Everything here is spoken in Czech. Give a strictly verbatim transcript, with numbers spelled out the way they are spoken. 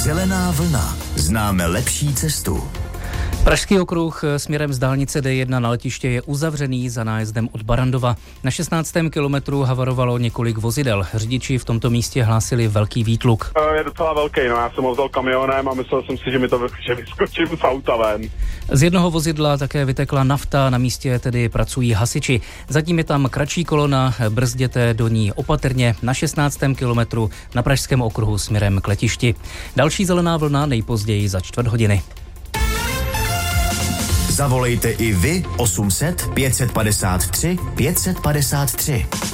Zelená vlna. Známe lepší cestu. Pražský okruh směrem z dálnice D jedna na letiště je uzavřený za nájezdem od Barrandova. Na šestnáctém kilometru havarovalo několik vozidel. Řidiči v tomto místě hlásili velký výtluk. Je docela velký, no já jsem ho vzal kamionem a myslel jsem si, že mi to že vyskočím z auta ven. Z jednoho vozidla také vytekla nafta, na místě tedy pracují hasiči. Zatím je tam kratší kolona, brzděte do ní opatrně na šestnáctém kilometru na Pražském okruhu směrem k letišti. Další zelená vlna nejpozději za čtvrt hodiny. Zavolejte i vy osm set pět set padesát tři pět set padesát tři.